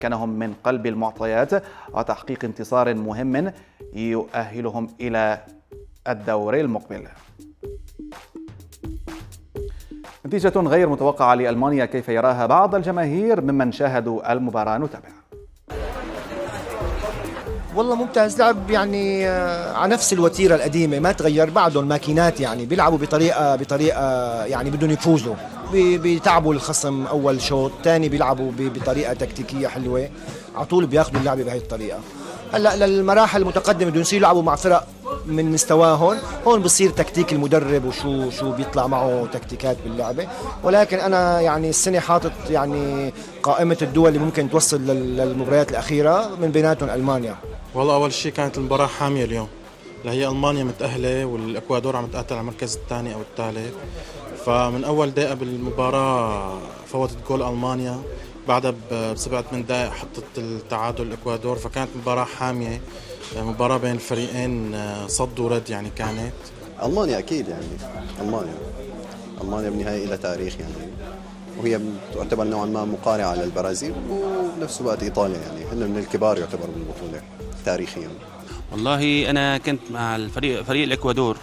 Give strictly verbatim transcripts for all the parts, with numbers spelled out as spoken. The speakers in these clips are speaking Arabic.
كانهم من قلب المعطيات وتحقيق انتصار مهم يؤهلهم إلى الدور المقبل. نتيجة غير متوقعة لألمانيا كيف يراها بعض الجماهير ممن شاهدوا المباراة؟ نتابع. والله ممتاز، لعب يعني على نفس الوتيره القديمه، ما تغير، بعدهم ماكينات يعني بيلعبوا بطريقه بطريقه يعني بدهم يفوزوا، بيتعبوا الخصم اول شوط، ثاني بيلعبوا بطريقه تكتيكيه حلوه، على طول بياخذوا اللعبه بهي الطريقه. هلا للمراحل المتقدمه بدهم يصيروا يلعبوا مع فرق من مستواهم، هون بصير تكتيك المدرب وشو شو بيطلع معه تكتيكات باللعبه. ولكن انا يعني السنه حاطط يعني قائمه الدول اللي ممكن توصل للمباريات الاخيره، من بيناتهم المانيا. والله اول شيء كانت المباراه حاميه اليوم، هي المانيا متاهله والاكوادور عم تقاتل على المركز الثاني او الثالث، فمن اول دقيقه بالمباراه فوتت جول المانيا، بعدها بسبع ثمان دقائق حطت التعادل الاكوادور، فكانت مباراه حاميه، مباراه بين الفريقين صد ورد يعني. كانت المانيا اكيد يعني، المانيا المانيا بالنهايه لها تاريخ يعني، وهي تعتبر نوعا ما مقارعه للبرازيل، وبنفس الوقت ايطاليا يعني هن من الكبار يعتبر بالبطوله تاريخيا. والله انا كنت مع الفريق فريق الاكوادور،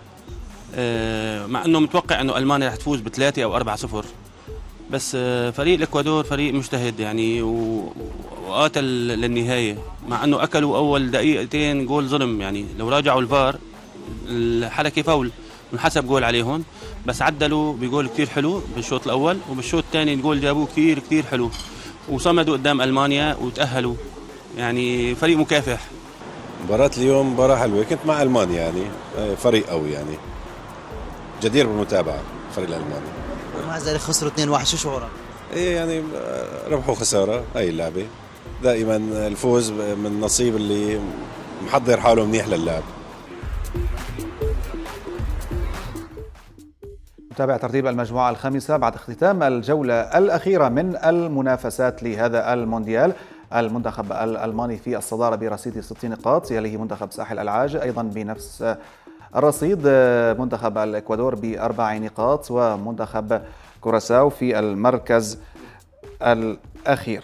مع انه متوقع انه المانيا رح تفوز بثلاثة او أربعة صفر، بس فريق الاكوادور فريق مجتهد يعني وقاتل للنهايه، مع انه اكلوا اول دقيقتين جول ظلم يعني، لو راجعوا الفار الحركه فاول انحسب جول عليهم، بس عدلوا بجول كثير حلو بالشوط الاول، وبالشوط الثاني الجول جابوه كثير كثير حلو، وصمدوا قدام المانيا وتاهلوا، يعني فريق مكافح. مباراة اليوم مباراة حلوة، كنت مع المانيا يعني، فريق قوي يعني، جدير بالمتابعة الفريق الالماني. ومع ذلك خسروا اثنين واحد، شو شعورك؟ ايه يعني ربح وخسارة، هاي اللعبة دائما الفوز من النصيب اللي محضر حاله منيح للعب. نتابع ترتيب المجموعة الخامسة بعد اختتام الجولة الأخيرة من المنافسات لهذا المونديال. المنتخب الألماني في الصدارة برصيد ست نقاط، يليه منتخب ساحل العاج أيضا بنفس الرصيد، منتخب الإكوادور بأربع نقاط، ومنتخب كوراساو في المركز الأخير.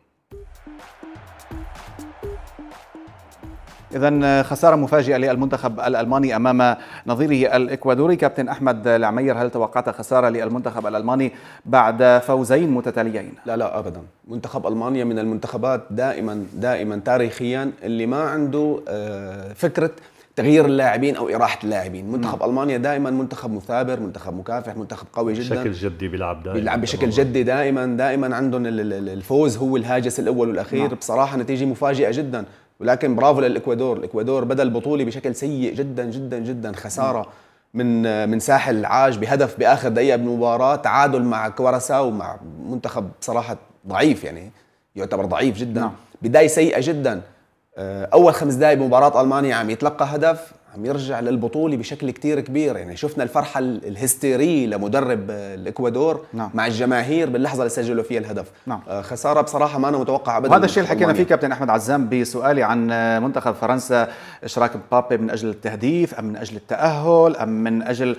إذن خسارة مفاجئة للمنتخب الألماني أمام نظيره الإكوادوري. كابتن أحمد العمير، هل توقعت خسارة للمنتخب الألماني بعد فوزين متتاليين؟ لا لا أبدا، منتخب ألمانيا من المنتخبات دائما دائما تاريخيا اللي ما عنده فكرة تغيير اللاعبين او اراحه اللاعبين. منتخب م. المانيا دائما منتخب مثابر، منتخب مكافح، منتخب قوي جدا بشكل جدي، بيلعب دائما بيلعب بشكل جدي دائما دائما عندهم الفوز هو الهاجس الاول والاخير. م. بصراحه نتيجه مفاجئه جدا، ولكن برافو للاكوادور. الاكوادور بدا البطوله بشكل سيء جدا جدا جدا، خساره م. من من ساحل العاج بهدف باخر دقيقه بالمباراه، تعادل مع كوراساو، مع منتخب بصراحه ضعيف يعني، يعتبر ضعيف جدا. م. بدايه سيئه جدا. اول خمس دقائق بمباراه المانيا عم يتلقى هدف، عم يرجع للبطوله بشكل كتير كبير يعني. شفنا الفرحه الهستيريه لمدرب الاكوادور نعم. مع الجماهير باللحظه اللي سجلوا فيها الهدف. نعم. خساره بصراحه ما أنا متوقع ابدا. وهذا الشيء اللي حكينا فيه كابتن احمد عزام بسؤالي عن منتخب فرنسا، اشراك مبابي من اجل التهديف ام من اجل التاهل ام من اجل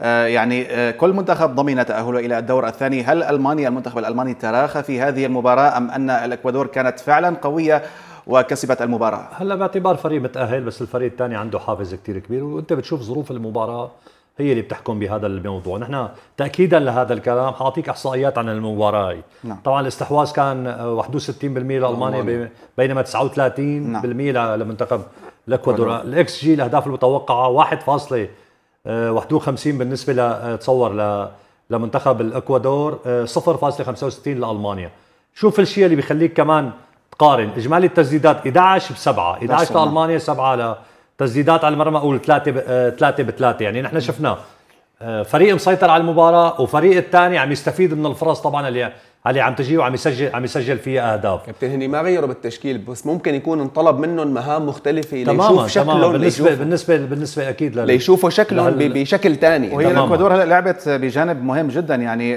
يعني كل منتخب ضمن تاهله الى الدور الثاني. هل المانيا المنتخب الالماني تراخى في هذه المباراه ام ان الاكوادور كانت فعلا قويه وكسبت المباراة؟ هلا باعتبار فريق متأهل، بس الفريق الثاني عنده حافز كتير كبير، وانت بتشوف ظروف المباراة هي اللي بتحكم بهذا الموضوع. نحن تأكيدا لهذا الكلام حاعطيك احصائيات عن المباراة. نعم. طبعا الاستحواذ كان واحد وستين بالمئة لألمانيا بينما تسعة وثلاثين بالمئة نعم. لمنتخب الاكوادور. الاكس جي الاهداف المتوقعة واحد فاصلة واحد وخمسين بالنسبة لتصور لمنتخب الاكوادور، صفر فاصلة خمسة وستين لألمانيا. شوف الشيء اللي بيخليك كمان قارن اجمالي التسديدات احد عشر بسبعة، احد عشر لالمانيا، سبعة لتسديدات على المرمى، او ثلاثة ثلاثة بثلاثة، يعني نحن شفنا فريق مسيطر على المباراة وفريق الثاني عم يستفيد من الفرص طبعا اللي اللي عم تجيه وعم يسجل عم يسجل فيها اهداف. كابتن هني ما غيروا بالتشكيل، بس ممكن يكون انطلب منهم مهام مختلفه ليشوف شكلهم بالنسبه بالنسبه بالنسبه اكيد ليشوفوا شكلهم بشكل ثاني. وهي الاكوادور هلا لعبت بجانب مهم جدا يعني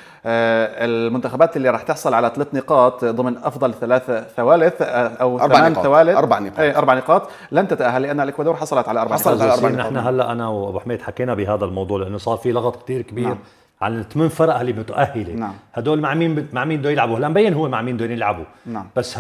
المنتخبات اللي راح تحصل على ثلاث نقاط ضمن افضل ثلاث ثوالث او ثمان ثوالث اربع نقاط اربع نقاط لن تتاهل، لان الاكوادور حصلت على اربع نقاط. نحن هلا انا وابو حميد حكينا بهذا الموضوع لانه صار في لغط كثير كبير نعم. عن الثمان فرق اللي متاهله. نعم. هدول مع مين مع مين بده يلعبوا؟ هلا مبين هو مع مين بده يلعبوا. نعم. بس